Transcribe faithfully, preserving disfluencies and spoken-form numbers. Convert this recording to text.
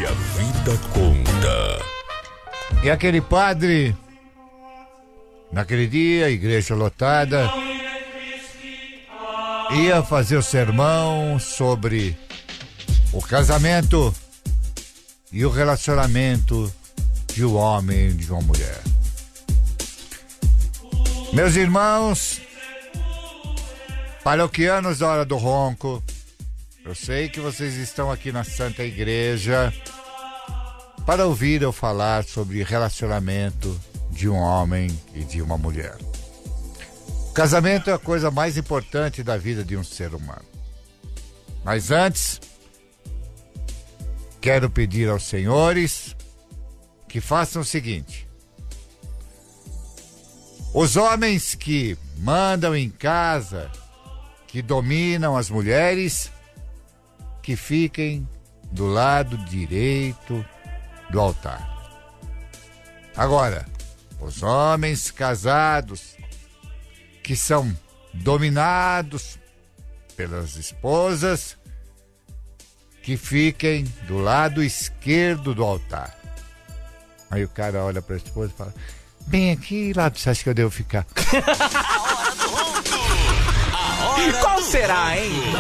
que a vida conta. E aquele padre, naquele dia, igreja lotada, ia fazer o sermão sobre o casamento e o relacionamento de um homem e de uma mulher. Meus irmãos, paroquianos da Hora do Ronco, eu sei que vocês estão aqui na Santa Igreja para ouvir eu falar sobre relacionamento de um homem e de uma mulher. O casamento é a coisa mais importante da vida de um ser humano. Mas antes, quero pedir aos senhores que façam o seguinte: os homens que mandam em casa, que dominam as mulheres, que fiquem do lado direito do altar. Agora, os homens casados que são dominados pelas esposas, que fiquem do lado esquerdo do altar. Aí o cara olha para a esposa e fala: bem, aqui lado você acha que eu devo ficar? A hora do Ronco. A hora Qual do será, Ronco. hein?